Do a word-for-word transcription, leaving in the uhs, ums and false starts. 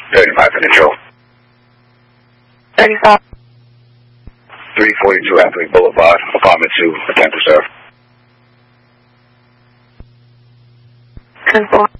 thirty-five for control. thirty-five. three forty-two Athlete Boulevard, apartment two, attempt to serve. ten four.